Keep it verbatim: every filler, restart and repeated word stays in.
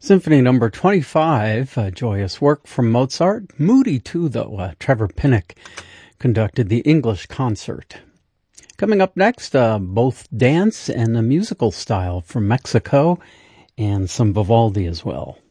Symphony number twenty-five, a joyous work from Mozart. Moody, too, though. Uh, Trevor Pinnock conducted the English concert. Coming up next, uh, both dance and a musical style from Mexico, and some Vivaldi as well.